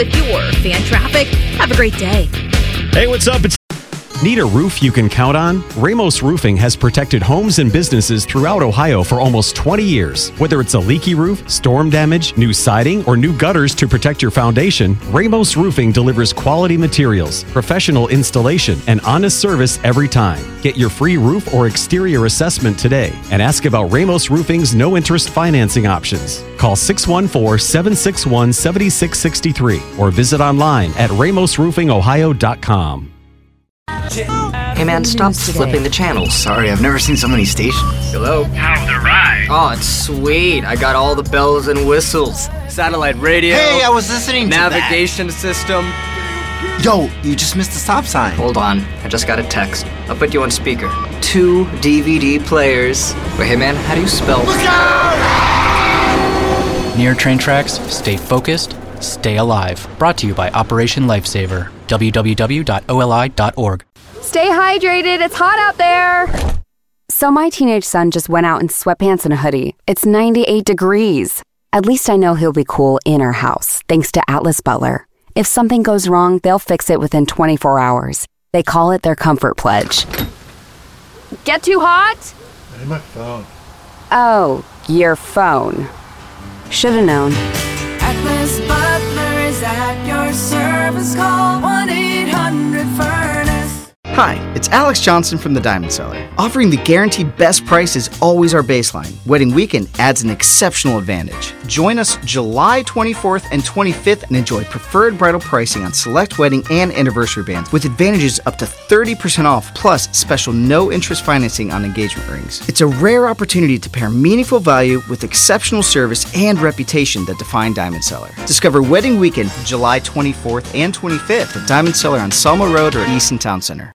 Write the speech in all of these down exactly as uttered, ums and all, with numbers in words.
If you're fan traffic, have a great day. Hey, what's up? It's Need a roof you can count on? Ramos Roofing has protected homes and businesses throughout Ohio for almost twenty years. Whether it's a leaky roof, storm damage, new siding, or new gutters to protect your foundation, Ramos Roofing delivers quality materials, professional installation, and honest service every time. Get your free roof or exterior assessment today and ask about Ramos Roofing's no-interest financing options. Call six one four, seven six one, seven six six three or visit online at ramos roofing ohio dot com. Hey man, stop flipping the channels. Sorry, I've never seen so many stations. Hello? How's the ride? Oh, it's sweet. I got all the bells and whistles. Satellite radio. Hey, I was listening to navigation that. system. Yo, you just missed the stop sign. Hold on, I just got a text. I'll put you on speaker. Two D V D players. Wait, hey man, how do you spell? Look out! Near train tracks, stay focused, stay alive. Brought to you by Operation Lifesaver. w w w dot o l i dot org. Stay hydrated, it's hot out there! So my teenage son just went out in sweatpants and a hoodie. It's ninety-eight degrees. At least I know he'll be cool in our house, thanks to Atlas Butler. If something goes wrong, they'll fix it within twenty-four hours. They call it their comfort pledge. Get too hot? Hey, my phone. Oh, your phone. Should've known. Atlas Butler is at your service. Call one eight hundred furnace. Hi, it's Alex Johnson from the Diamond Cellar. Offering the guaranteed best price is always our baseline. Wedding weekend adds an exceptional advantage. Join us July twenty-fourth and twenty-fifth and enjoy preferred bridal pricing on select wedding and anniversary bands with advantages up to thirty percent off plus special no-interest financing on engagement rings. It's a rare opportunity to pair meaningful value with exceptional service and reputation that define Diamond Cellar. Discover Wedding Weekend July twenty-fourth and twenty-fifth at Diamond Cellar on Selma Road or Easton Town Center.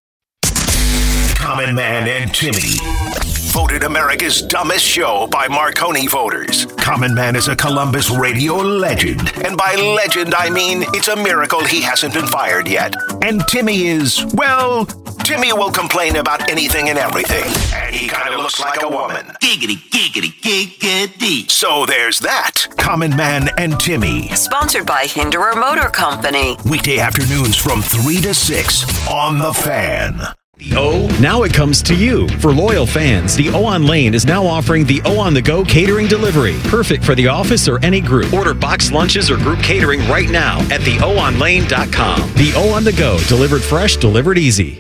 Common Man and Timmy. Voted America's dumbest show by Marconi voters. Common Man is a Columbus radio legend. And by legend, I mean it's a miracle he hasn't been fired yet. And Timmy is, well, Timmy will complain about anything and everything. And he kind of looks like a woman. Giggity, giggity, giggity. So there's that. Common Man and Timmy. Sponsored by Hinderer Motor Company. Weekday afternoons from three to six on The Fan. The O, now it comes to you. For loyal fans, the O on Lane is now offering the O on the Go catering delivery. Perfect for the office or any group. Order boxed lunches or group catering right now at the o on lane dot com. The O on the Go, delivered fresh, delivered easy.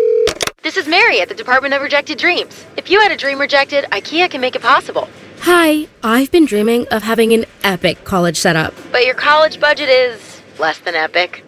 This is Mary at the Department of Rejected Dreams. If you had a dream rejected, IKEA can make it possible. Hi, I've been dreaming of having an epic college setup. But your college budget is less than epic.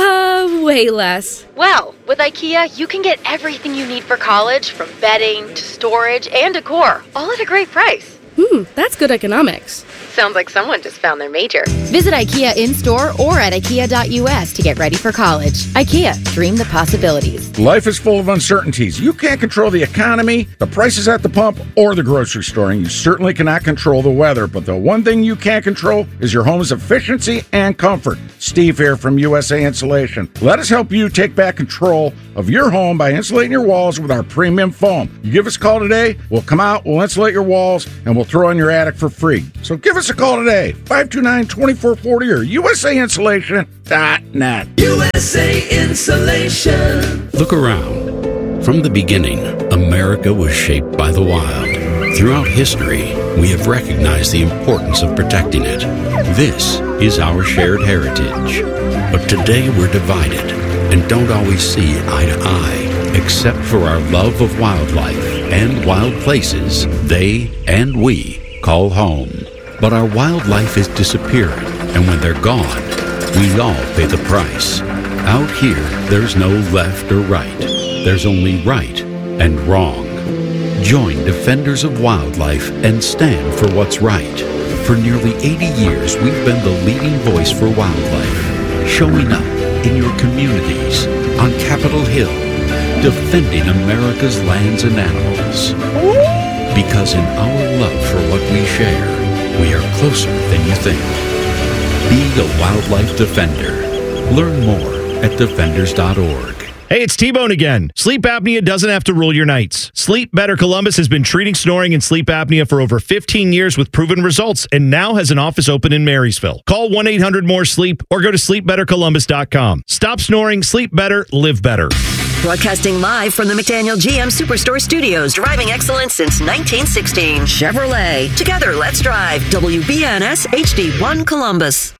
Uh, way less. Well, with IKEA, you can get everything you need for college, from bedding to storage and decor, all at a great price. Hmm, that's good economics. Sounds like someone just found their major. Visit IKEA in-store or at ikea dot u s to get ready for college. IKEA, dream the possibilities. Life is full of uncertainties. You can't control the economy, the prices at the pump, or the grocery store, and you certainly cannot control the weather. But the one thing you can control is your home's efficiency and comfort. Steve here from U S A Insulation. Let us help you take back control of your home by insulating your walls with our premium foam. You give us a call today, we'll come out, we'll insulate your walls, and we'll throw in your attic for free. So give us a call today, five two nine, two four four zero or U S A insulation dot net. U S A Insulation. Look around. From the beginning, America was shaped by the wild. Throughout history, we have recognized the importance of protecting it. This is our shared heritage. But today we're divided and don't always see eye to eye, except for our love of wildlife and wild places they and we call home. But our wildlife is disappearing, and when they're gone, we all pay the price. Out here, there's no left or right. There's only right and wrong. Join Defenders of Wildlife and stand for what's right. For nearly eighty years, we've been the leading voice for wildlife, showing up in your communities, on Capitol Hill, defending America's lands and animals. Because in our love for what we share, we are closer than you think. Be a wildlife defender. Learn more at defenders dot org. Hey, it's T-Bone again. Sleep apnea doesn't have to rule your nights. Sleep Better Columbus has been treating snoring and sleep apnea for over fifteen years with proven results and now has an office open in Marysville. Call one eight hundred more sleep or go to sleep better columbus dot com. Stop snoring, sleep better, live better. Broadcasting live from the McDaniel G M Superstore Studios, driving excellence since nineteen sixteen. Chevrolet. Together, let's drive. W B N S H D one Columbus.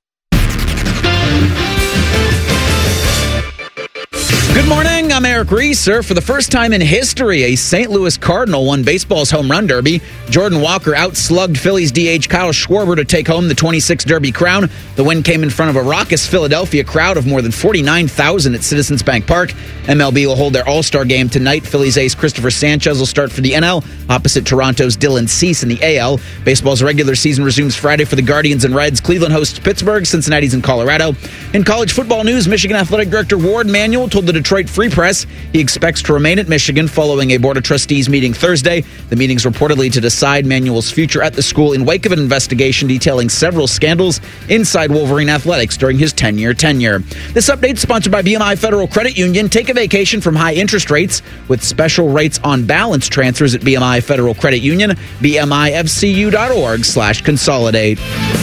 Good morning, I'm Eric Reeser. For the first time in history, a Saint Louis Cardinal won baseball's home run derby. Jordan Walker outslugged Phillies D H Kyle Schwarber to take home the twenty-six Derby crown. The win came in front of a raucous Philadelphia crowd of more than forty-nine thousand at Citizens Bank Park. M L B will hold their All-Star game tonight. Phillies ace Christopher Sanchez will start for the N L, opposite Toronto's Dylan Cease in the A L. Baseball's regular season resumes Friday for the Guardians and Reds. Cleveland hosts Pittsburgh, Cincinnati's in Colorado. In college football news, Michigan Athletic Director Ward Manuel told the Detroit Free Press he expects to remain at Michigan following a Board of Trustees meeting Thursday. The meeting's reportedly to decide Manuel's future at the school in wake of an investigation detailing several scandals inside Wolverine athletics during his ten-year tenure. This update is sponsored by B M I Federal Credit Union. Take a vacation from high interest rates with special rates on balance transfers at B M I Federal Credit Union. B M I F C U dot org slash consolidate.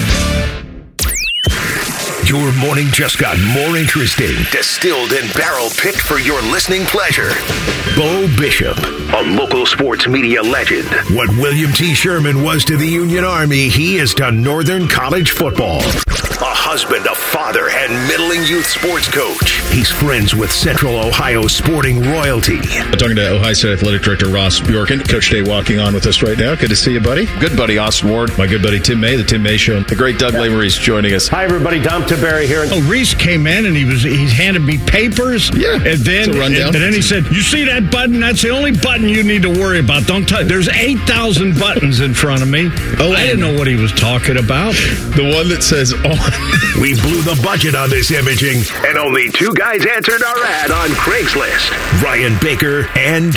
Your morning just got more interesting. Distilled and barrel picked for your listening pleasure. Bo Bishop, a local sports media legend. What William T. Sherman was to the Union Army, he is to Northern College football. A husband, a father, and middling youth sports coach. He's friends with Central Ohio sporting royalty. I'm talking to Ohio State Athletic Director Ross Bjorken. Coach Day walking on with us right now. Good to see you, buddy. Good buddy, Austin Ward. My good buddy, Tim May, the Tim May Show. The great Doug Lamereese joining us. Hi, everybody. Dom Tiberi here. Oh, Reese came in and he was he handed me papers. Yeah. And then, and, and then he said, you see that button? That's the only button you need to worry about. Don't touch. There's eight thousand buttons in front of me. Oh, I didn't know what he was talking about. The one that says on. We blew the budget on this imaging, and only two guys answered our ad on Craigslist. Ryan Baker and,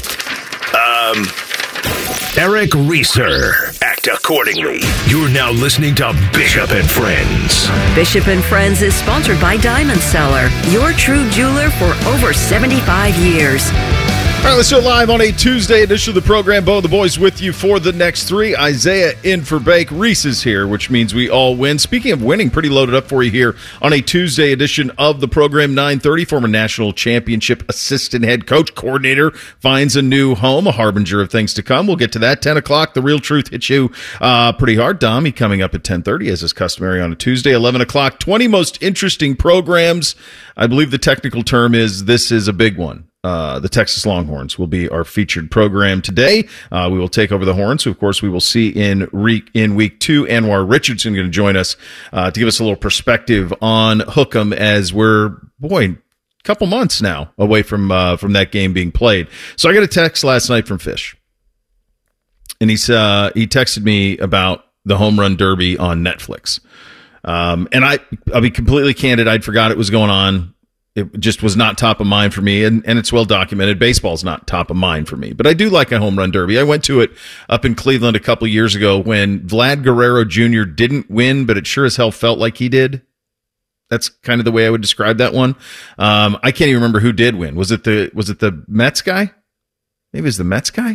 um, Eric Reeser. Act accordingly. You're now listening to Bishop and Friends. Bishop and Friends is sponsored by Diamond Seller, your true jeweler for over seventy-five years. All right, let's go live on a Tuesday edition of the program. Bo and the boys with you for the next three. Isaiah in for Bake. Reese is here, which means we all win. Speaking of winning, pretty loaded up for you here on a Tuesday edition of the program. nine thirty, former national championship assistant head coach coordinator finds a new home, a harbinger of things to come. We'll get to that. ten o'clock, The Real Truth hits you uh, pretty hard. Dommy coming up at ten thirty, as is customary on a Tuesday. eleven o'clock, twenty most interesting programs. I believe the technical term is this is a big one. Uh, the Texas Longhorns will be our featured program today. Uh, we will take over the Horns, who, of course, we will see in re- in week two. Anwar Richardson going to join us uh, to give us a little perspective on Hook'em as we're, boy, a couple months now away from uh, from that game being played. So I got a text last night from Fish, and he's uh, he texted me about the Home Run Derby on Netflix. Um, and I, I'll be completely candid, I'd forgot it was going on. It just was not top of mind for me, and, and it's well documented. Baseball's not top of mind for me, but I do like a home run derby. I went to it up in Cleveland a couple years ago when Vlad Guerrero Junior didn't win, but it sure as hell felt like he did. That's kind of the way I would describe that one. Um, I can't even remember who did win. Was it the was it the Mets guy? Maybe it was the Mets guy.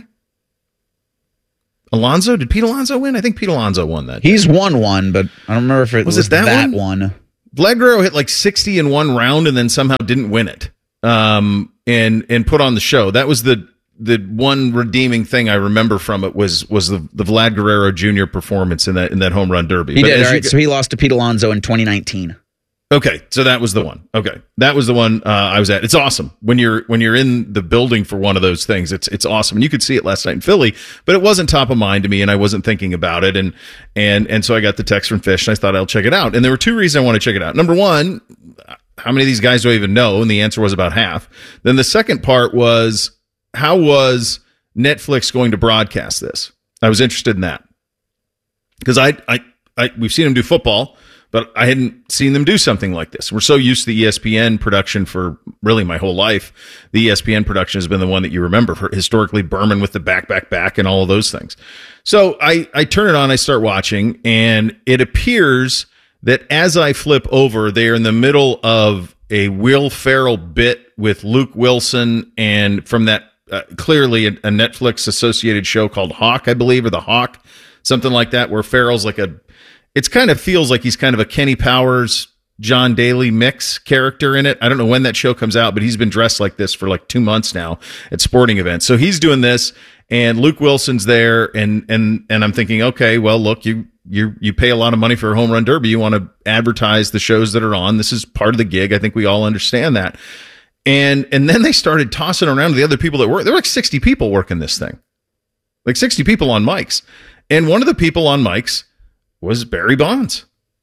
Alonso? Did Pete Alonso win? I think Pete Alonso won that. He's won one, but I don't remember if it was, was it that, that one? one. Vlad Guerrero hit like sixty in one round and then somehow didn't win it, um, and and put on the show. That was the the one redeeming thing I remember from it was was the, the Vlad Guerrero Junior performance in that in that home run derby. He but did, all right. You, so he lost to Pete Alonso in twenty nineteen. Okay, so that was the one. Okay, that was the one uh, I was at. It's awesome when you're when you're in the building for one of those things. It's it's awesome, and you could see it last night in Philly, but it wasn't top of mind to me, and I wasn't thinking about it, and and and so I got the text from Fish, and I thought I'll check it out. And there were two reasons I want to check it out. Number one, how many of these guys do I even know? And the answer was about half. Then the second part was, how was Netflix going to broadcast this? I was interested in that because I I, I we've seen them do football. But I hadn't seen them do something like this. We're so used to the E S P N production for really my whole life. The E S P N production has been the one that you remember for historically Berman with the back, back, back and all of those things. So I, I turn it on, I start watching, and it appears that as I flip over, they are in the middle of a Will Ferrell bit with Luke Wilson, and from that uh, clearly a, a Netflix associated show called Hawk, I believe, or The Hawk, something like that, where Ferrell's like a, it's kind of feels like he's kind of a Kenny Powers, John Daly mix character in it. I don't know when that show comes out, but he's been dressed like this for like two months now at sporting events. So he's doing this, and Luke Wilson's there, and and and I'm thinking, okay, well, look, you you you pay a lot of money for a home run derby. You want to advertise the shows that are on. This is part of the gig. I think we all understand that. And and then they started tossing around to the other people that work. There were like sixty people working this thing, like sixty people on mics, and one of the people on mics was Barry Bonds.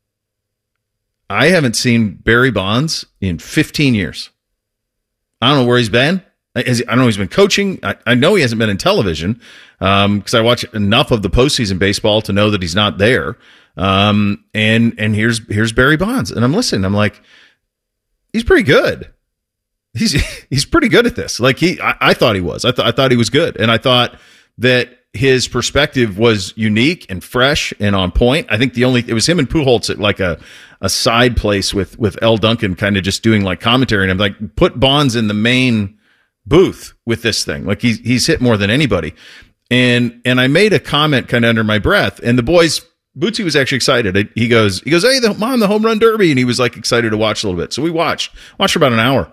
I haven't seen Barry Bonds in fifteen years. I don't know where he's been. I don't know he's been coaching. I, I know he hasn't been in television because um, I watch enough of the postseason baseball to know that he's not there. Um, and and here's here's Barry Bonds, and I'm listening. I'm like, he's pretty good. He's he's pretty good at this. Like he, I, I thought he was. I thought I thought he was good, and I thought that his perspective was unique and fresh and on point. I think the only, it was him and Pujols at like a, a side place with, with L. Duncan kind of just doing like commentary. And I'm like, put Bonds in the main booth with this thing. Like he's, he's hit more than anybody. And, and I made a comment kind of under my breath, and the boys, Bootsy was actually excited. He goes, he goes, hey, the mom, the home run derby. And he was like excited to watch a little bit. So we watched, watched for about an hour.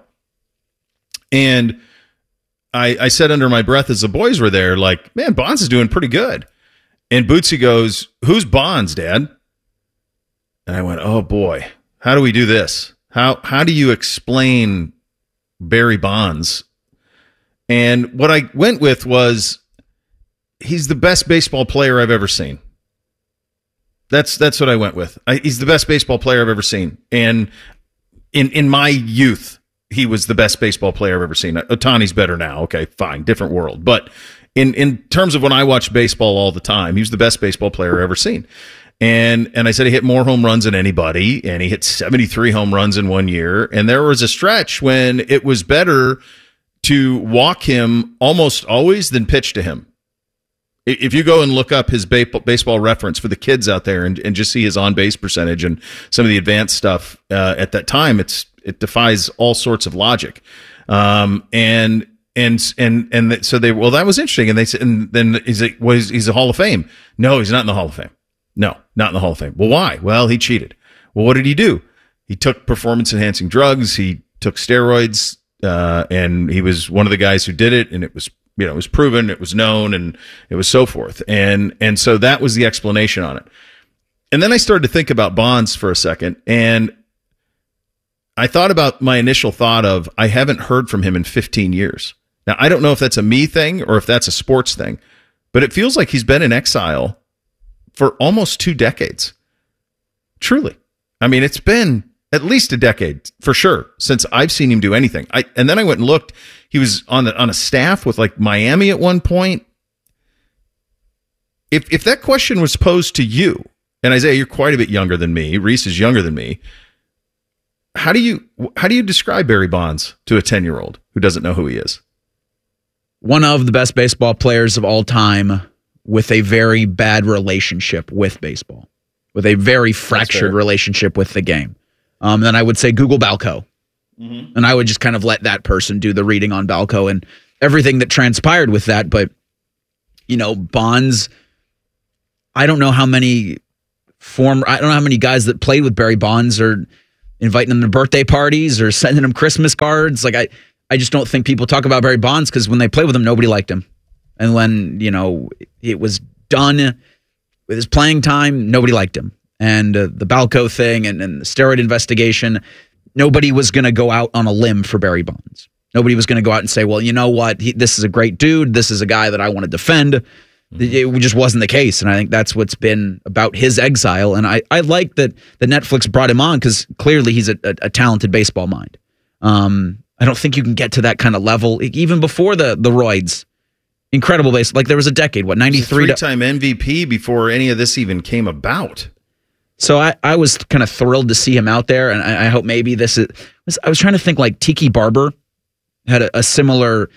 And I, I said under my breath as the boys were there, like, man, Bonds is doing pretty good. And Bootsy goes, who's Bonds, Dad? And I went, oh boy, how do we do this? How how do you explain Barry Bonds? And what I went with was, he's the best baseball player I've ever seen. That's that's what I went with. I, he's the best baseball player I've ever seen. And in in my youth, he was the best baseball player I've ever seen. Ohtani's better now. Okay, fine, different world. But in, in terms of when I watched baseball all the time, he was the best baseball player I've ever seen. And and I said he hit more home runs than anybody, and he hit seventy-three home runs in one year. And there was a stretch when it was better to walk him almost always than pitch to him. If you go and look up his baseball reference for the kids out there and, and just see his on-base percentage and some of the advanced stuff uh, at that time, it's it defies all sorts of logic. Um, and and and and so they well that was interesting. And they said, and then he's like, well, he's, he's a Hall of Fame. No, he's not in the Hall of Fame. No, not in the Hall of Fame. Well, why? Well, he cheated. Well, what did he do? He took performance-enhancing drugs. He took steroids, uh, and he was one of the guys who did it. And it was, you know, it was proven, it was known, and it was so forth. And and so that was the explanation on it. And then I started to think about Bonds for a second, and I thought about my initial thought of, I haven't heard from him in fifteen years. Now, I don't know if that's a me thing or if that's a sports thing, but it feels like he's been in exile for almost two decades. Truly. I mean, it's been at least a decade for sure since I've seen him do anything. I and then I went and looked. He was on the on a staff with like Miami at one point. If if that question was posed to you, and Isaiah, you're quite a bit younger than me. Reese is younger than me. How do you how do you describe Barry Bonds to a ten-year-old who doesn't know who he is? One of the best baseball players of all time, with a very bad relationship with baseball, with a very fractured relationship with the game. Um, then I would say Google Balco. Mm-hmm. And I would just kind of let that person do the reading on Balco and everything that transpired with that. But, you know, Bonds, I don't know how many former, I don't know how many guys that played with Barry Bonds are inviting him to birthday parties or sending him Christmas cards. Like, I, I just don't think people talk about Barry Bonds because when they played with him, nobody liked him. And when, you know, it was done with his playing time, nobody liked him. And uh, the Balco thing and, and the steroid investigation, nobody was going to go out on a limb for Barry Bonds. Nobody was going to go out and say, well, you know what? He, this is a great dude. This is a guy that I want to defend. Mm-hmm. It just wasn't the case. And I think that's what's been about his exile. And I, I like that, that Netflix brought him on because clearly he's a, a, a talented baseball mind. Um, I don't think you can get to that kind of level, even before the, the roids. Incredible base. Like there was a decade, what, ninety-three? Three-time M V P before any of this even came about. So I, I was kind of thrilled to see him out there, and I, I hope maybe this is. I was trying to think like Tiki Barber had a, a similar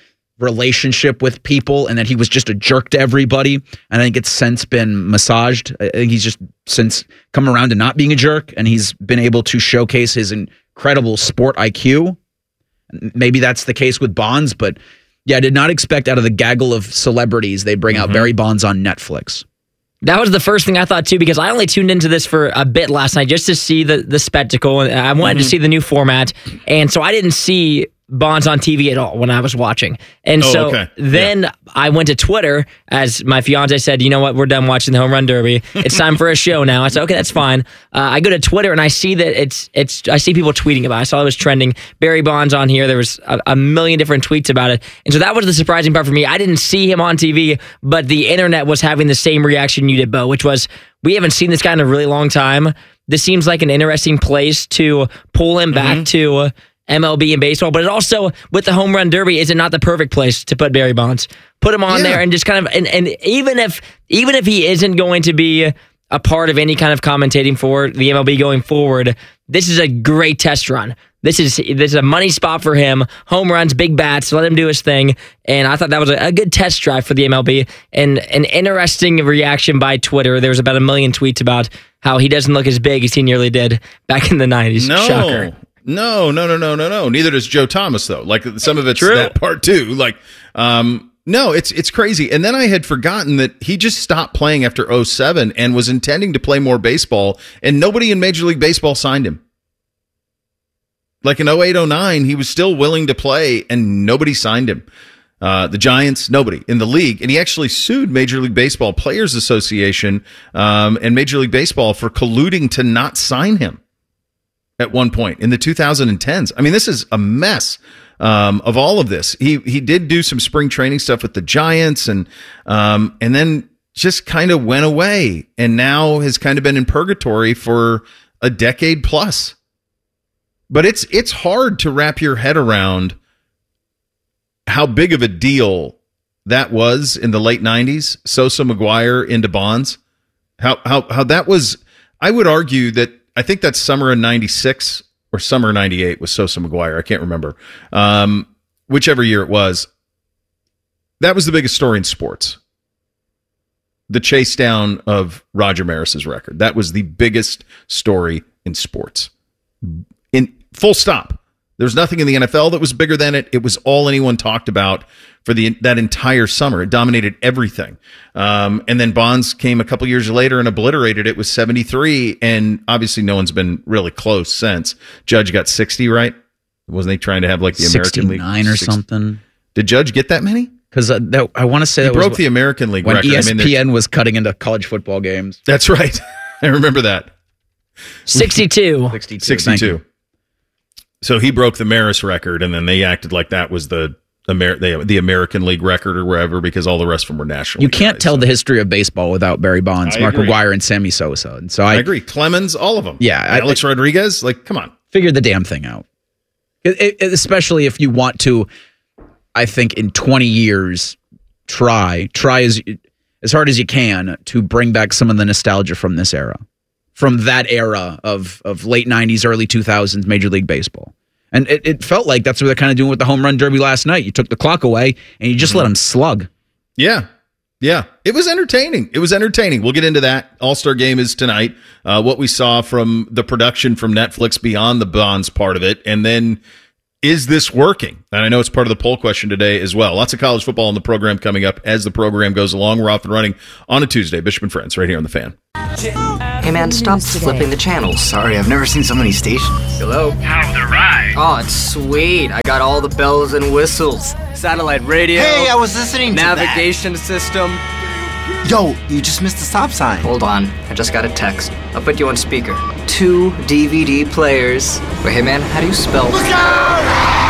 relationship with people and that he was just a jerk to everybody. And I think it's since been massaged. I think he's just since come around to not being a jerk, and he's been able to showcase his incredible sport I Q. Maybe that's the case with Bonds, but yeah, I did not expect out of the gaggle of celebrities they bring mm-hmm. out Barry Bonds on Netflix. That was the first thing I thought, too, because I only tuned into this for a bit last night just to see the, the spectacle, and I wanted mm-hmm. to see the new format, and so I didn't see Bonds on T V at all when I was watching. And oh, so okay. then yeah. I went to Twitter as my fiance said, you know what, we're done watching the Home Run Derby. It's time for a show now. I said, okay, that's fine. Uh, I go to Twitter and I see that it's, it's, I see people tweeting about it. I saw it was trending. Barry Bonds on here. There was a, a million different tweets about it. And so that was the surprising part for me. I didn't see him on T V, but the internet was having the same reaction you did, Bo, which was, we haven't seen this guy in a really long time. This seems like an interesting place to pull him back mm-hmm. to M L B and baseball, but it also, with the Home Run Derby, is it not the perfect place to put Barry Bonds? Put him on yeah. there and just kind of, and, and even if even if he isn't going to be a part of any kind of commentating for the M L B going forward, this is a great test run. This is this is a money spot for him. Home runs, big bats, let him do his thing. And I thought that was a, a good test drive for the M L B. And an interesting reaction by Twitter. There was about a million tweets about how he doesn't look as big as he nearly did back in the nineties. No. Shocker. No, no, no, no, no, no. Neither does Joe Thomas, though. Like, some of it's True. that part, too. Like, um, no, it's it's crazy. And then I had forgotten that he just stopped playing after oh seven and was intending to play more baseball, and nobody in Major League Baseball signed him. Like, in oh eight, oh nine, he was still willing to play, and nobody signed him. Uh, the Giants, nobody in the league. And he actually sued Major League Baseball Players Association um, and Major League Baseball for colluding to not sign him at one point in the two thousand tens. I mean, this is a mess um, of all of this. He he did do some spring training stuff with the Giants, and um, and then just kind of went away, and now has kind of been in purgatory for a decade plus. But it's it's hard to wrap your head around how big of a deal that was in the late nineties. Sosa, McGwire into Bonds. How how how that was. I would argue that. I think that's summer of ninety-six or summer of ninety-eight with Sosa McGwire. I can't remember. Um, whichever year it was. That was the biggest story in sports. The chase down of Roger Maris's record. That was the biggest story in sports. In full stop. There's nothing in the N F L that was bigger than it. It was all anyone talked about for the that entire summer. It dominated everything. Um, and then Bonds came a couple years later and obliterated it with seventy-three. And obviously no one's been really close since. Judge got sixty, right? Wasn't he trying to have like the American League? sixty-nine or something. Did Judge get that many? Because uh, I want to say he that broke was the American League when record. E S P N I mean, was cutting into college football games. That's right. I remember that. sixty-two. sixty-two. sixty-two. So he broke the Maris record, and then they acted like that was the Amer- the, the American League record or wherever, because all the rest of them were national. You can't guys, tell so. the history of baseball without Barry Bonds, I Mark agree. McGwire, and Sammy Sosa. And so I, I agree. Clemens, all of them. Yeah, Alex I, Rodriguez. Like, come on, figure the damn thing out. It, it, especially if you want to, I think in twenty years, try try as as hard as you can to bring back some of the nostalgia from this era, from that era of of late nineties, early two thousands Major League Baseball. And it, it felt like that's what they're kind of doing with the Home Run Derby last night. You took the clock away and you just mm-hmm. let them slug. Yeah. Yeah. It was entertaining. It was entertaining. We'll get into that. All-Star Game is tonight. Uh, what we saw from the production from Netflix beyond the Bonds part of it. And then, is this working? And I know it's part of the poll question today as well. Lots of college football in the program coming up as the program goes along. We're off and running on a Tuesday. Bishop and Friends right here on The Fan. Hey man, stop flipping the channels. Sorry, I've never seen so many stations. Hello? How's the ride? Oh, it's sweet. I got all the bells and whistles. Satellite radio. Hey, I was listening to navigation that. system. Yo, you just missed the stop sign. Hold on, I just got a text. I'll put you on speaker. Two D V D players. Wait, hey man, how do you spell? Look out!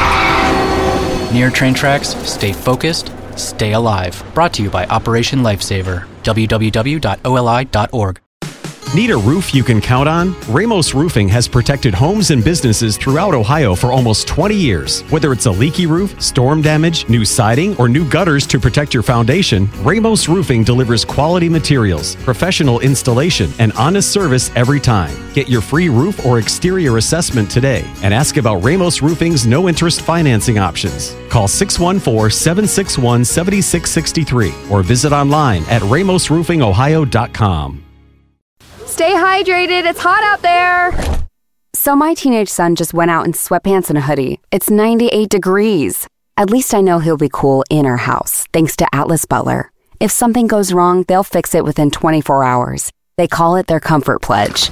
Near train tracks, stay focused, stay alive. Brought to you by Operation Lifesaver. w w w dot o l i dot org. Need a roof you can count on? Ramos Roofing has protected homes and businesses throughout Ohio for almost twenty years. Whether it's a leaky roof, storm damage, new siding, or new gutters to protect your foundation, Ramos Roofing delivers quality materials, professional installation, and honest service every time. Get your free roof or exterior assessment today and ask about Ramos Roofing's no-interest financing options. Call six one four, seven six one, seven six six three or visit online at ramos roofing ohio dot com. Stay hydrated. It's hot out there. So my teenage son just went out in sweatpants and a hoodie. It's ninety-eight degrees. At least I know he'll be cool in our house, thanks to Atlas Butler. If something goes wrong, they'll fix it within twenty-four hours. They call it their comfort pledge.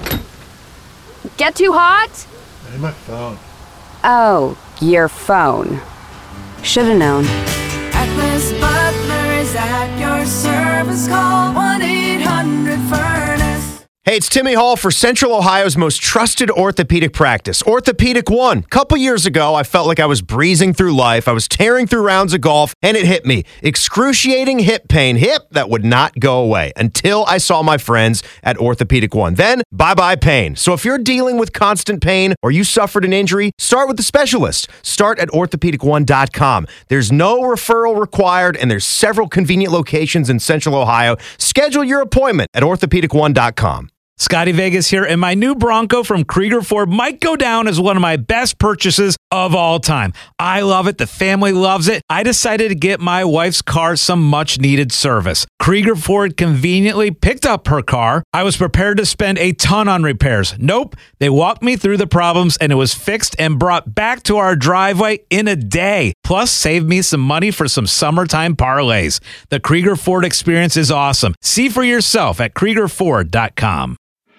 Get too hot? Hey, my phone. Oh, your phone. Should've known. Atlas Butler is at your service. Call one eight hundred furnace. Hey, it's Timmy Hall for Central Ohio's most trusted orthopedic practice, Orthopedic One. A couple years ago, I felt like I was breezing through life. I was tearing through rounds of golf, and it hit me. Excruciating hip pain. Hip that would not go away until I saw my friends at Orthopedic One. Then, bye-bye pain. So if you're dealing with constant pain or you suffered an injury, start with the specialist. Start at orthopedic one dot com. There's no referral required, and there's several convenient locations in Central Ohio. Schedule your appointment at orthopedic one dot com. Scotty Vegas here, and my new Bronco from Krieger Ford might go down as one of my best purchases of all time. I love it. The family loves it. I decided to get my wife's car some much-needed service. Krieger Ford conveniently picked up her car. I was prepared to spend a ton on repairs. Nope. They walked me through the problems, and it was fixed and brought back to our driveway in a day. Plus, saved me some money for some summertime parlays. The Krieger Ford experience is awesome. See for yourself at krieger ford dot com.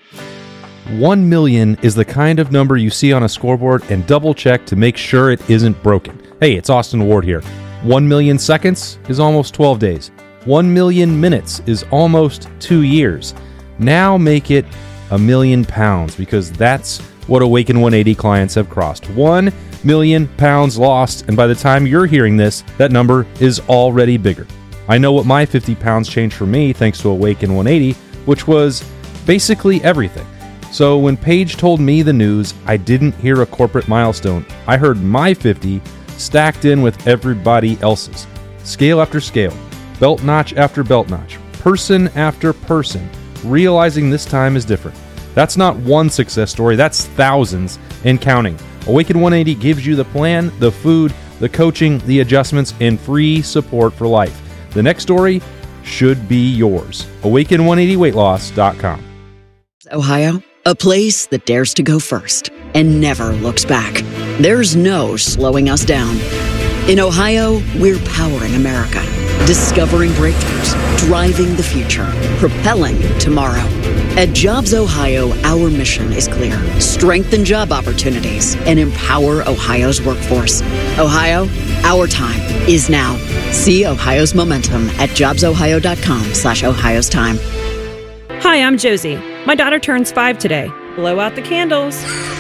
One million is the kind of number you see on a scoreboard and double check to make sure it isn't broken. Hey, it's Austin Ward here. One million seconds is almost twelve days. One million minutes is almost two years. Now make it a million pounds, because that's what Awaken one eighty clients have crossed. One million pounds lost, and by the time you're hearing this, that number is already bigger. I know what my fifty pounds changed for me thanks to Awaken one eighty, which was basically everything. So when Paige told me the news, I didn't hear a corporate milestone. I heard my fifty stacked in with everybody else's. Scale after scale, belt notch after belt notch, person after person, realizing this time is different. That's not one success story, that's thousands and counting. Awaken one eighty gives you the plan, the food, the coaching, the adjustments, and free support for life. The next story should be yours. awaken one eighty weight loss dot com. Ohio, a place that dares to go first and never looks back. There's no slowing us down. In Ohio, we're powering America, discovering breakthroughs, driving the future, propelling tomorrow. At Jobs Ohio, our mission is clear: strengthen job opportunities and empower Ohio's workforce. Ohio, our time is now. See Ohio's momentum at jobs ohio dot com slash Ohio's time. Hi, I'm Josie. My daughter turns five today. Blow out the candles.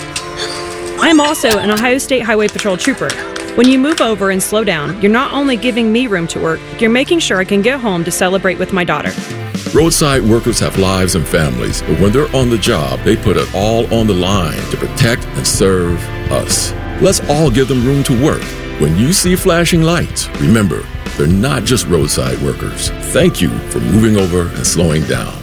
I'm also an Ohio State Highway Patrol trooper. When you move over and slow down, you're not only giving me room to work, you're making sure I can get home to celebrate with my daughter. Roadside workers have lives and families, but when they're on the job, they put it all on the line to protect and serve us. Let's all give them room to work. When you see flashing lights, remember, they're not just roadside workers. Thank you for moving over and slowing down.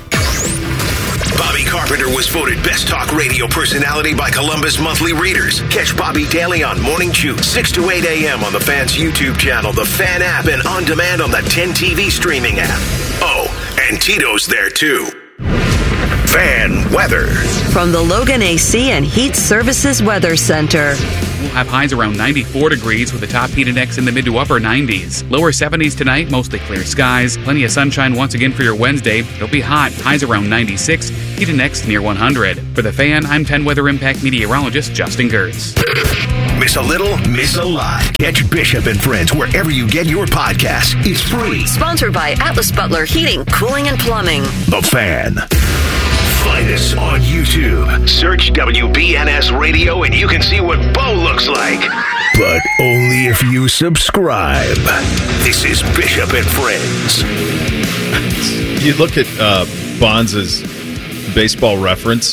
Bobby Carpenter was voted Best Talk Radio Personality by Columbus Monthly Readers. Catch Bobby daily on Morning Chew, six to eight a.m. on the Fan's YouTube channel, the Fan app, and on demand on the ten T V streaming app. Oh, and Tito's there too. Fan weather. From the Logan A C and Heat Services Weather Center. We'll have highs around ninety-four degrees with a top heat index in the mid to upper nineties. Lower seventies tonight, mostly clear skies. Plenty of sunshine once again for your Wednesday. It'll be hot, highs around ninety-six, heat index near one hundred. For the Fan, I'm ten Weather Impact meteorologist Justin Gertz. Miss a little, miss a lot. Catch Bishop and Friends wherever you get your podcasts. It's free. Sponsored by Atlas Butler Heating, Cooling, and Plumbing. The Fan. Find us on YouTube. Search W B N S Radio and you can see what Bo looks like. But only if you subscribe. This is Bishop and Friends. You look at uh, Bonds' Baseball Reference,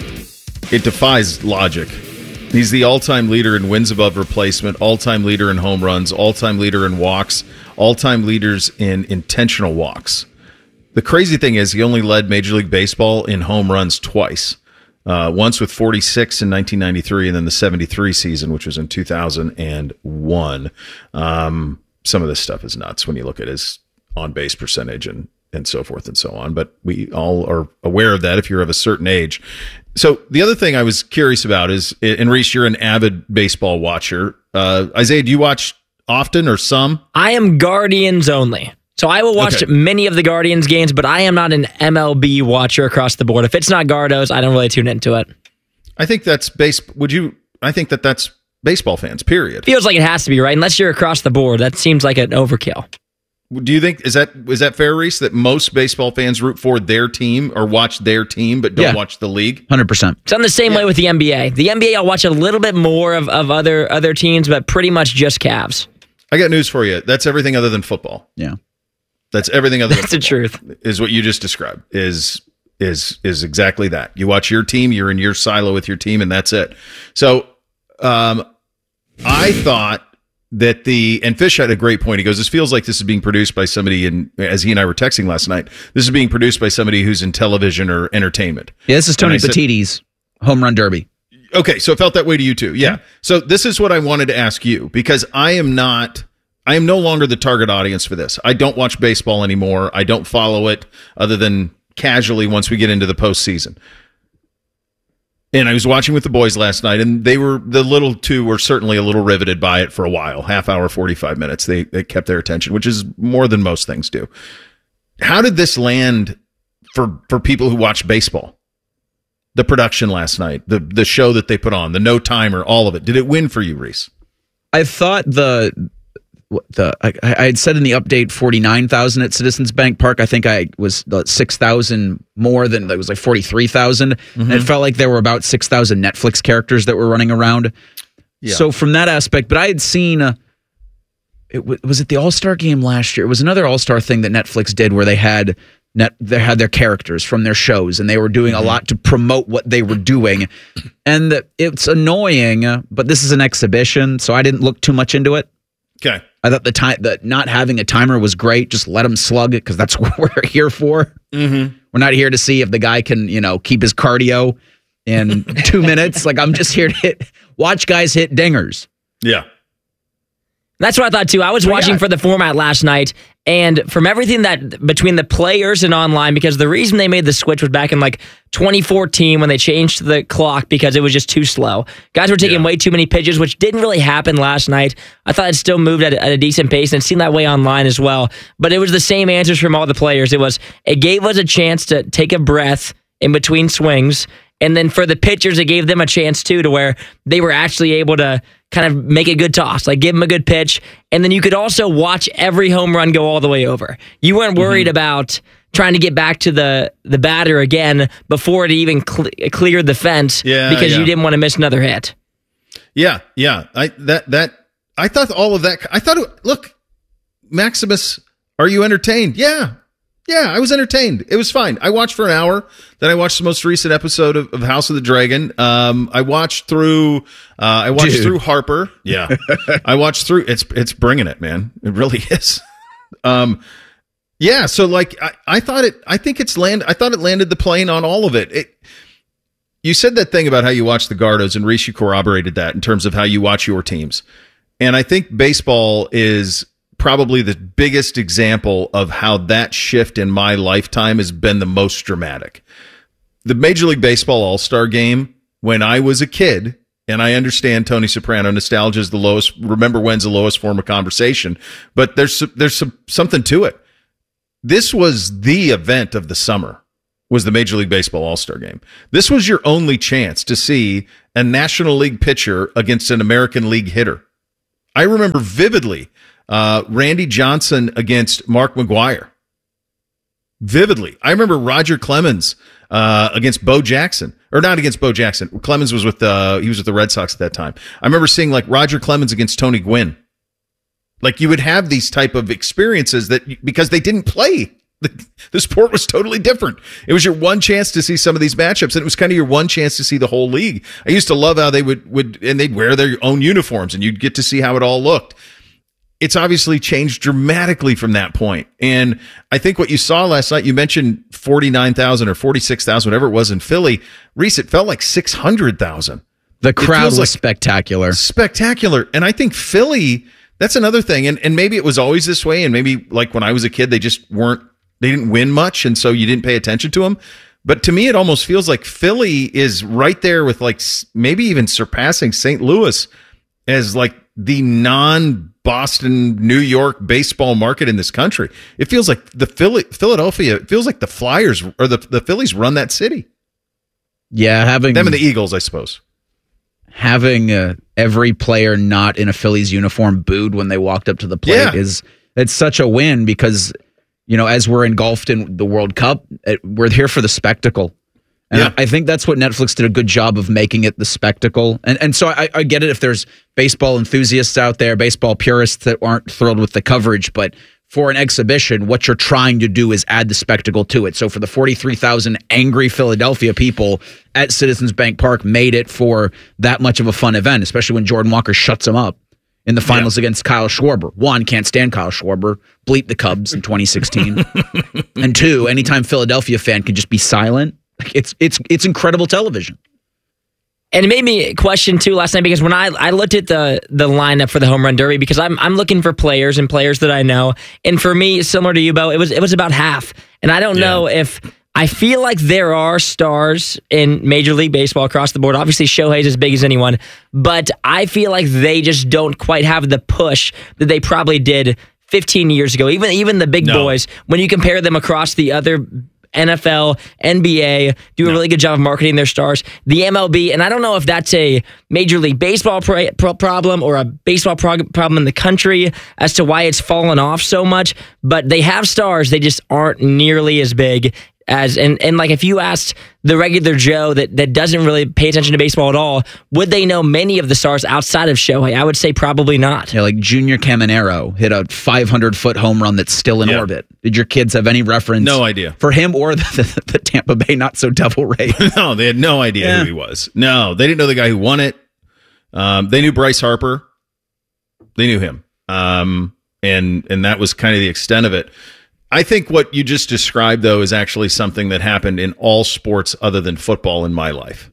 it defies logic. He's the all-time leader in wins above replacement, all-time leader in home runs, all-time leader in walks, all-time leaders in intentional walks. The crazy thing is he only led Major League Baseball in home runs twice. Uh, once with forty-six in nineteen ninety-three, and then the seventy-three season, which was in two thousand one. Um, some of this stuff is nuts when you look at his on-base percentage and, and so forth and so on. But we all are aware of that if you're of a certain age. So the other thing I was curious about is, and Reese, you're an avid baseball watcher. Uh, Isaiah, do you watch often or some? I am Guardians only. So I will watch okay. many of the Guardians games, but I am not an M L B watcher across the board. If it's not Gardos, I don't really tune into it. I think that's base. Would you? I think that that's baseball fans. Period. Feels like it has to be, right? Unless you're across the board, that seems like an overkill. Do you think is that is that fair, Reese? That most baseball fans root for their team or watch their team, but don't yeah. watch the league? one hundred percent. It's on the same yeah. way with the N B A. The N B A, I'll watch a little bit more of, of other other teams, but pretty much just Cavs. I got news for you. That's everything other than football. Yeah. That's everything other than That's the truth. Is what you just described. Is is is exactly that. You watch your team, you're in your silo with your team, and that's it. So um, I thought that the and Fish had a great point. He goes, "This feels like this is being produced by somebody." And as he and I were texting last night, this is being produced by somebody who's in television or entertainment. Yeah, this is Tony Petitti's home run derby. Okay, so it felt that way to you too. Yeah. So this is what I wanted to ask you, because I am not. I am no longer the target audience for this. I don't watch baseball anymore. I don't follow it other than casually once we get into the postseason. And I was watching with the boys last night, and they were the little two were certainly a little riveted by it for a while. Half hour, forty-five minutes. They they kept their attention, which is more than most things do. How did this land for for people who watch baseball? The production last night, the the show that they put on, the no timer, all of it. Did it win for you, Reese? I thought the. The I, I had said in the update forty-nine thousand at Citizens Bank Park. I think I was six thousand more than it was like forty-three thousand. Mm-hmm. And it felt like there were about six thousand Netflix characters that were running around. Yeah. So from that aspect, but I had seen, uh, it w- was it the All-Star game last year? It was another All-Star thing that Netflix did where they had net they had their characters from their shows, and they were doing mm-hmm. a lot to promote what they were doing. And the, it's annoying, uh, but this is an exhibition, so I didn't look too much into it. Okay. I thought the time that not having a timer was great. Just let them slug it, because that's what we're here for. Mm-hmm. We're not here to see if the guy can, you know, keep his cardio in two minutes. Like, I'm just here to hit, watch guys hit dingers. Yeah. That's what I thought too. I was well, watching yeah. for the format last night, and from everything that between the players and online, because the reason they made the switch was back in like twenty fourteen when they changed the clock because it was just too slow. Guys were taking yeah. way too many pitches, which didn't really happen last night. I thought it still moved at a, at a decent pace, and it seemed that way online as well. But it was the same answers from all the players. It was it gave us a chance to take a breath in between swings. And then for the pitchers, it gave them a chance, too, to where they were actually able to kind of make a good toss, like give them a good pitch. And then you could also watch every home run go all the way over. You weren't worried mm-hmm. about trying to get back to the, the batter again before it even cle- cleared the fence yeah, because yeah. you didn't want to miss another hit. Yeah, yeah. I that that I thought all of that. I thought, it, look, Maximus, are you entertained? Yeah. Yeah, I was entertained. It was fine. I watched for an hour. Then I watched the most recent episode of, of House of the Dragon. Um, I watched through. Uh, I watched Dude. through Harper. Yeah, I watched through. It's it's bringing it, man. It really is. Um, yeah. So like, I, I thought it. I think it's land. I thought it landed the plane on all of it. It. You said that thing about how you watch the Gardos, and Reese, you corroborated that in terms of how you watch your teams. And I think baseball is probably the biggest example of how that shift in my lifetime has been the most dramatic. The Major League Baseball All-Star Game, when I was a kid, and I understand Tony Soprano, nostalgia is the lowest, remember when's the lowest form of conversation, but there's there's some, something to it. This was the event of the summer, was the Major League Baseball All-Star Game. This was your only chance to see a National League pitcher against an American League hitter. I remember vividly Uh, Randy Johnson against Mark McGwire. Vividly. I remember Roger Clemens uh, against Bo Jackson. Or not against Bo Jackson. Clemens was with uh, he was with the Red Sox at that time. I remember seeing like Roger Clemens against Tony Gwynn. Like you would have these type of experiences that because they didn't play The, the sport was totally different. It was your one chance to see some of these matchups, and it was kind of your one chance to see the whole league. I used to love how they would, would and they'd wear their own uniforms, and you'd get to see how it all looked. It's obviously changed dramatically from that point. And I think what you saw last night, you mentioned forty-nine thousand or forty-six thousand, whatever it was in Philly. Reese, it felt like six hundred thousand. The crowd was like spectacular. Spectacular. And I think Philly, that's another thing. And, and maybe it was always this way. And maybe like when I was a kid, they just weren't, they didn't win much. And so you didn't pay attention to them. But to me, it almost feels like Philly is right there with like maybe even surpassing Saint Louis as like the non-Boston, New York baseball market in this country. It feels like the Philly, Philadelphia, it feels like the Flyers or the, the Phillies run that city. Yeah, having them and the Eagles, I suppose. Having uh, every player not in a Phillies uniform booed when they walked up to the plate yeah. is it's such a win because, you know, as we're engulfed in the World Cup, it, we're here for the spectacle. And yeah. I, I think that's what Netflix did a good job of making it the spectacle. And and so I, I get it if there's baseball enthusiasts out there, baseball purists that aren't thrilled with the coverage, but for an exhibition, what you're trying to do is add the spectacle to it. So for the forty-three thousand angry Philadelphia people at Citizens Bank Park made it for that much of a fun event, especially when Jordan Walker shuts them up in the finals yeah. against Kyle Schwarber. One, can't stand Kyle Schwarber, bleep the Cubs in twenty sixteen. And two, anytime Philadelphia fan can just be silent, it's it's it's incredible television. And it made me question too last night because when I, I looked at the the lineup for the home run derby, because I'm I'm looking for players and players that I know, and for me, similar to you, Bo, it was it was about half. And I don't yeah. know if I feel like there are stars in Major League Baseball across the board. Obviously, Shohei's as big as anyone, but I feel like they just don't quite have the push that they probably did fifteen years ago. Even even the big no. boys, when you compare them across the other N F L, N B A, do a no. really good job of marketing their stars. The M L B, and I don't know if that's a Major League Baseball pro- pro- problem or a baseball pro- problem in the country as to why it's fallen off so much, but they have stars. They just aren't nearly as big as, and, and like if you asked the regular Joe that, that doesn't really pay attention to baseball at all, would they know many of the stars outside of Shohei? I would say probably not. Yeah, like Junior Caminero hit a five hundred foot home run that's still in yeah. orbit. Did your kids have any reference? No idea. For him or the, the, the Tampa Bay Not So Devil Rays? No, they had no idea yeah. who he was. No, they didn't know the guy who won it. Um, they knew Bryce Harper. They knew him. Um, and and that was kind of the extent of it. I think what you just described, though, is actually something that happened in all sports other than football in my life.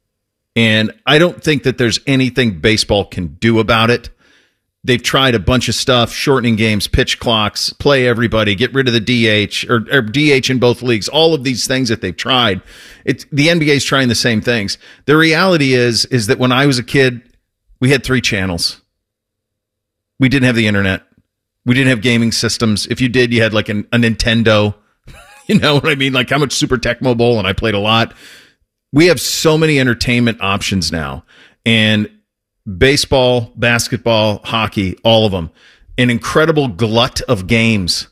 And I don't think that there's anything baseball can do about it. They've tried a bunch of stuff, shortening games, pitch clocks, play everybody, get rid of the D H, or, or D H in both leagues, all of these things that they've tried. It's, the N B A is trying the same things. The reality is, is that when I was a kid, we had three channels. We didn't have the internet. We didn't have gaming systems. If you did, you had like an, a Nintendo. You know what I mean? Like how much Super Tecmo Bowl, and I played a lot. We have so many entertainment options now. And baseball, basketball, hockey, all of them. An incredible glut of games.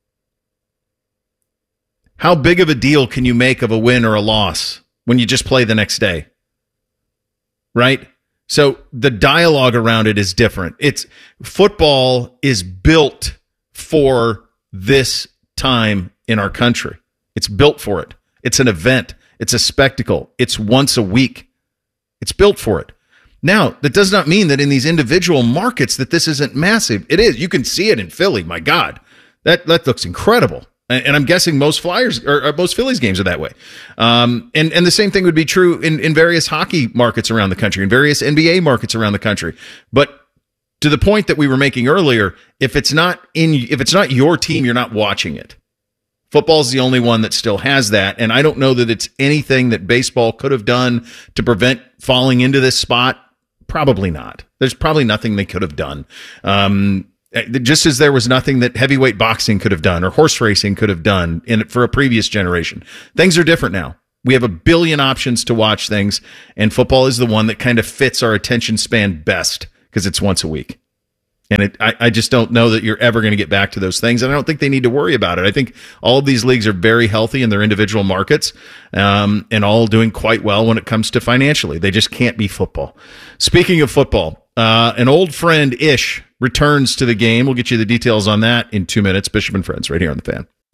How big of a deal can you make of a win or a loss when you just play the next day? Right? So the dialogue around it is different. It's football is built for this time in our country. It's built for it. It's an event. It's a spectacle. It's once a week. It's built for it. Now, that does not mean that in these individual markets that this isn't massive. It is. You can see it in Philly. My God, that that looks incredible. And I'm guessing most Flyers or, or most Phillies games are that way. Um, and, and the same thing would be true in, in various hockey markets around the country, in various N B A markets around the country. But to the point that we were making earlier, if it's not in, if it's not your team, you're not watching it. Football is the only one that still has that. And I don't know that it's anything that baseball could have done to prevent falling into this spot. Probably not. There's probably nothing they could have done. Um, Just as there was nothing that heavyweight boxing could have done or horse racing could have done in for a previous generation. Things are different now. We have a billion options to watch things, and football is the one that kind of fits our attention span best because it's once a week. And it, I, I just don't know that you're ever going to get back to those things, and I don't think they need to worry about it. I think all of these leagues are very healthy in their individual markets um, and all doing quite well when it comes to financially. They just can't be football. Speaking of football, uh, an old friend, Ish, returns to the game. We'll get you the details on that in two minutes. Bishop and Friends right here on The Fan.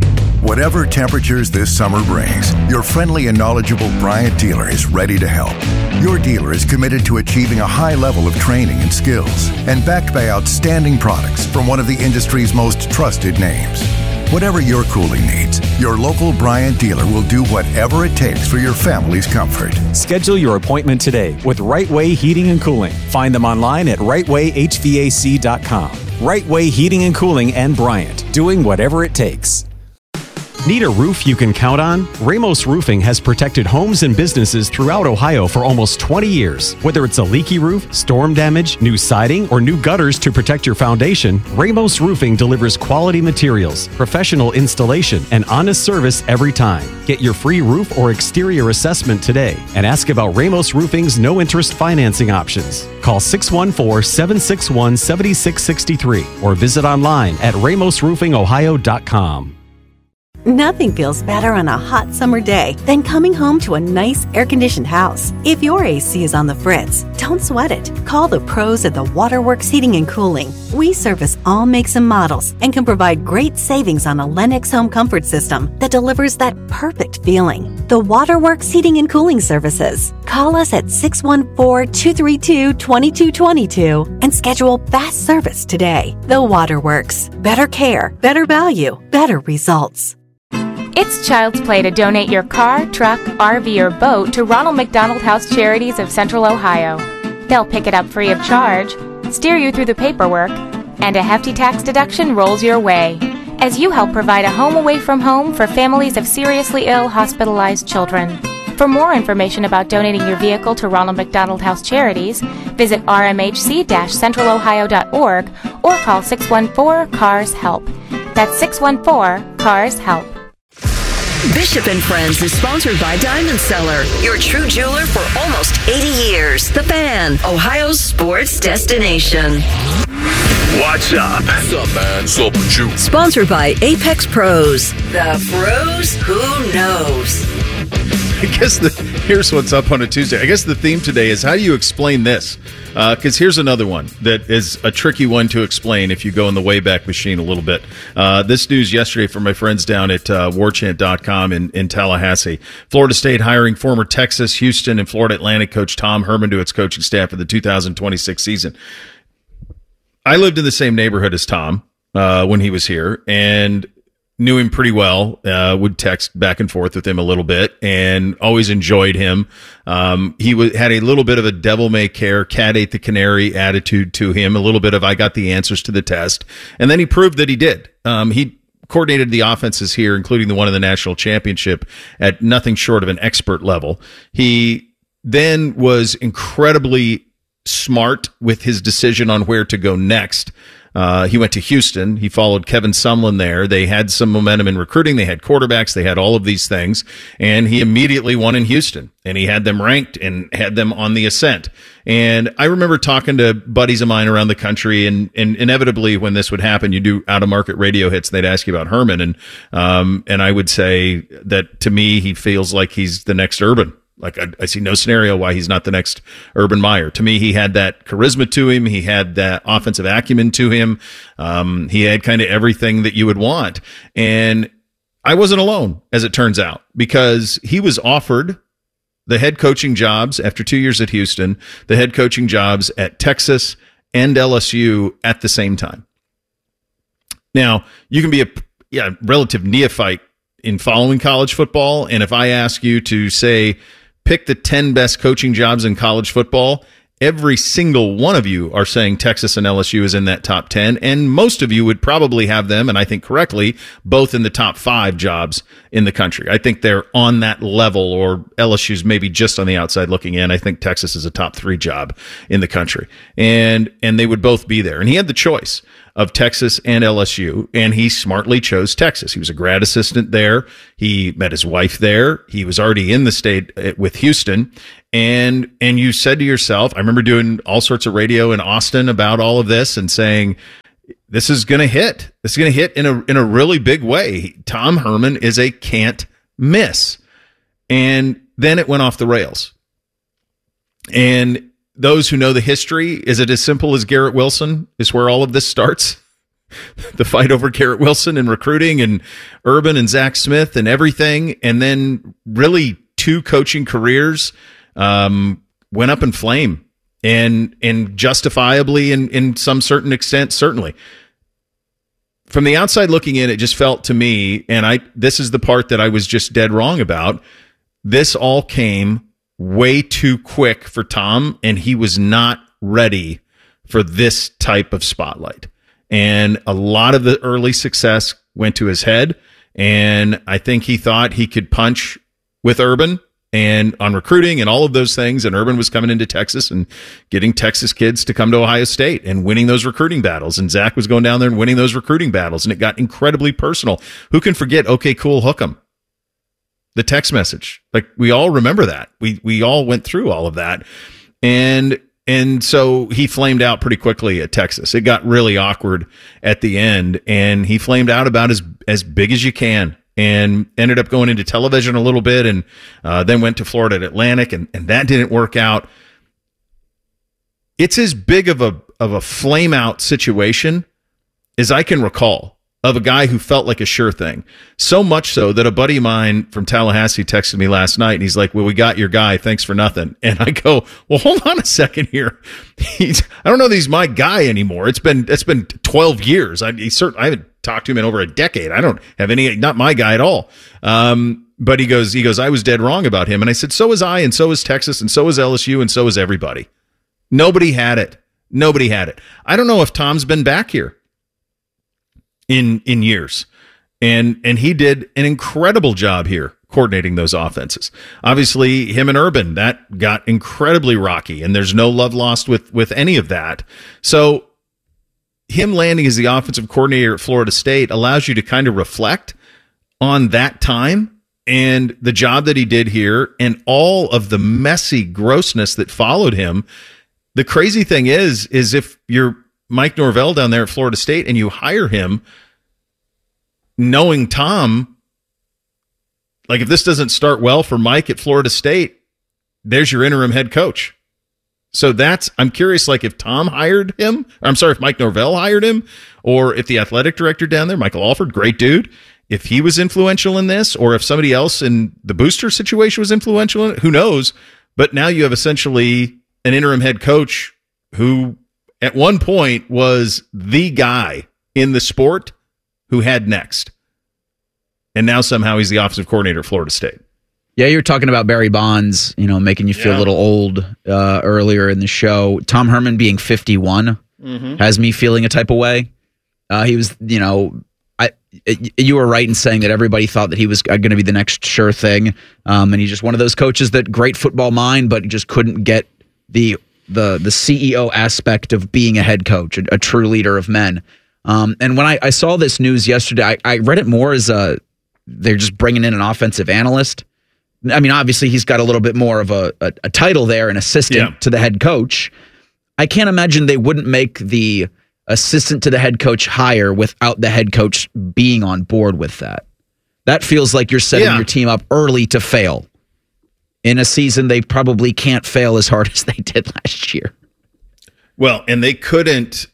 Whatever temperatures this summer brings, your friendly and knowledgeable Bryant dealer is ready to help. Your dealer is committed to achieving a high level of training and skills and backed by outstanding products from one of the industry's most trusted names. Whatever your cooling needs, your local Bryant dealer will do whatever it takes for your family's comfort. Schedule your appointment today with Right Way Heating and Cooling. Find them online at right way h v a c dot com. Right Way Heating and Cooling and Bryant, doing whatever it takes. Need a roof you can count on? Ramos Roofing has protected homes and businesses throughout Ohio for almost twenty years. Whether it's a leaky roof, storm damage, new siding, or new gutters to protect your foundation, Ramos Roofing delivers quality materials, professional installation, and honest service every time. Get your free roof or exterior assessment today and ask about Ramos Roofing's no-interest financing options. Call six one four, seven six one, seven six six three or visit online at ramos roofing ohio dot com. Nothing feels better on a hot summer day than coming home to a nice air-conditioned house. If your A C is on the fritz, don't sweat it. Call the pros at the Waterworks Heating and Cooling. We service all makes and models and can provide great savings on a Lennox home comfort system that delivers that perfect feeling. The Waterworks Heating and Cooling Services. Call us at six one four, two three two, two two two two and schedule fast service today. The Waterworks. Better care, better value, better results. It's child's play to donate your car, truck, R V, or boat to Ronald McDonald House Charities of Central Ohio. They'll pick it up free of charge, steer you through the paperwork, and a hefty tax deduction rolls your way as you help provide a home away from home for families of seriously ill, hospitalized children. For more information about donating your vehicle to Ronald McDonald House Charities, visit r m h c dash central ohio dot org or call six one four, C A R S HELP. That's six one four, C A R S HELP. Bishop and Friends is sponsored by Diamond Seller, your true jeweler for almost eighty years. The Fan, Ohio's sports destination. What's up? What's up, man? What's up with you? Sponsored by Apex Pros. The pros who knows. I guess the, here's what's up on a Tuesday. I guess the theme today is how do you explain this? Because uh, here's another one that is a tricky one to explain if you go in the Wayback Machine a little bit. Uh, this news yesterday from my friends down at uh, war chant dot com in, in Tallahassee. Florida State hiring former Texas, Houston, and Florida Atlantic coach Tom Herman to its coaching staff for the two thousand twenty-six season. I lived in the same neighborhood as Tom uh, when he was here, and knew him pretty well, uh, would text back and forth with him a little bit and always enjoyed him. Um, he w- had a little bit of a devil may care, cat ate the canary attitude to him, a little bit of I got the answers to the test. And then he proved that he did. Um, he coordinated the offenses here, including the one in the national championship, at nothing short of an expert level. He then was incredibly smart with his decision on where to go next. Uh, he went to Houston. He followed Kevin Sumlin there. They had some momentum in recruiting. They had quarterbacks. They had all of these things. And he immediately won in Houston. And he had them ranked and had them on the ascent. And I remember talking to buddies of mine around the country. And, and inevitably, when this would happen, you do out-of-market radio hits. They'd ask you about Herman. And, um, and I would say that, to me, he feels like he's the next Urban. Like, I, I see no scenario why he's not the next Urban Meyer. To me, he had that charisma to him. He had that offensive acumen to him. Um, he had kind of everything that you would want. And I wasn't alone, as it turns out, because he was offered the head coaching jobs after two years at Houston, the head coaching jobs at Texas and L S U at the same time. Now, you can be a yeah, relative neophyte in following college football. And if I ask you to say, pick the ten best coaching jobs in college football, every single one of you are saying Texas and L S U is in that top ten, and most of you would probably have them, and I think correctly, both in the top five jobs in the country. I think they're on that level, or L S U's maybe just on the outside looking in. I think Texas is a top three job in the country, and and they would both be there. And he had the choice of Texas and L S U, and he smartly chose Texas. He was a grad assistant there. He met his wife there. He was already in the state with Houston. And and you said to yourself, I remember doing all sorts of radio in Austin about all of this and saying, this is going to hit. This is going to hit in a in a really big way. Tom Herman is a can't miss. And then it went off the rails. And those who know the history, is it as simple as Garrett Wilson is where all of this starts? the fight over Garrett Wilson and recruiting and Urban and Zach Smith and everything. And then really two coaching careers um, went up in flame and, and justifiably in, in some certain extent, certainly. From the outside looking in, it just felt to me, and I this is the part that I was just dead wrong about, this all came way too quick for Tom, and he was not ready for this type of spotlight. And a lot of the early success went to his head, and I think he thought he could punch with Urban and on recruiting and all of those things, and Urban was coming into Texas and getting Texas kids to come to Ohio State and winning those recruiting battles, and Zach was going down there and winning those recruiting battles, and it got incredibly personal. Who can forget, okay, cool, hook 'em? The text message. Like, we all remember that. We we all went through all of that, and And so he flamed out pretty quickly at Texas. It got really awkward at the end, and he flamed out about as as big as you can, and ended up going into television a little bit, and uh, then went to Florida Atlantic, and, and that didn't work out. It's as big of a of a flame out situation as I can recall of a guy who felt like a sure thing. So much so that a buddy of mine from Tallahassee texted me last night, and he's like, well, we got your guy. Thanks for nothing. And I go, well, hold on a second here. He's, I don't know that he's my guy anymore. It's been it's been twelve years. I, he certainly, I haven't talked to him in over a decade. I don't have any, not my guy at all. Um, but he goes, he goes, I was dead wrong about him. And I said, so was I, and so was Texas, and so was L S U, and so was everybody. Nobody had it. Nobody had it. I don't know if Tom's been back here in in years. And and he did an incredible job here coordinating those offenses. Obviously, him and Urban, that got incredibly rocky, and there's no love lost with with any of that. So him landing as the offensive coordinator at Florida State allows you to kind of reflect on that time and the job that he did here and all of the messy grossness that followed him. The crazy thing is, is if you're Mike Norvell down there at Florida State and you hire him, knowing Tom, like if this doesn't start well for Mike at Florida State, there's your interim head coach. So that's, I'm curious, like if Tom hired him, or I'm sorry, if Mike Norvell hired him, or if the athletic director down there, Michael Alford, great dude, if he was influential in this, or if somebody else in the booster situation was influential in it, who knows? But now you have essentially an interim head coach who at one point was the guy in the sport who had next. And now somehow he's the offensive coordinator at Florida State. Yeah, you were talking about Barry Bonds, you know, making you feel yeah. a little old uh, earlier in the show. Tom Herman being fifty-one mm-hmm. has me feeling a type of way. Uh, he was, you know, I you were right in saying that everybody thought that he was going to be the next sure thing. Um, and he's just one of those coaches that great football mind, but just couldn't get the the the C E O aspect of being a head coach, a, a true leader of men. Um, and when I, I saw this news yesterday, I, I read it more as a they're just bringing in an offensive analyst. I mean, obviously, he's got a little bit more of a, a, a title there, an assistant yeah. to the head coach. I can't imagine they wouldn't make the assistant to the head coach hire without the head coach being on board with that. That feels like you're setting yeah. your team up early to fail. In a season, they probably can't fail as hard as they did last year. Well, and they couldn't,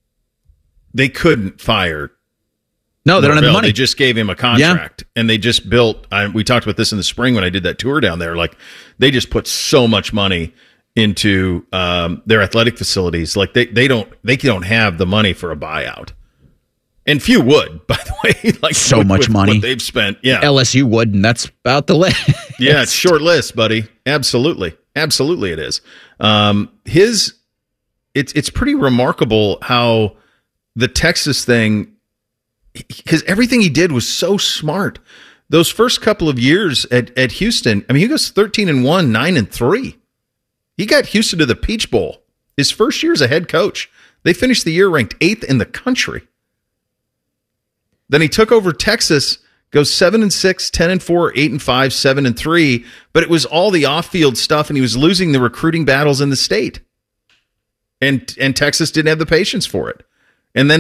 they couldn't fire No, they don't have the money. They just gave him a contract, yeah. and they just built. I, we talked about this in the spring when I did that tour down there. Like they just put so much money into um, their athletic facilities. Like they they don't they don't have the money for a buyout, and few would. By the way, like so with, much with money what they've spent. Yeah, L S U would, and that's about the list. Yeah, it's short list, buddy. Absolutely, absolutely, it is. Um, his it's it's pretty remarkable how the Texas thing. Because everything he did was so smart. Those first couple of years at, at Houston, I mean, he goes thirteen and one, nine and three. He got Houston to the Peach Bowl. His first year as a head coach. They finished the year ranked eighth in the country. Then he took over Texas, goes seven and six, ten and four, eight and five, seven and three. But it was all the off-field stuff, and he was losing the recruiting battles in the state. And and Texas didn't have the patience for it. And then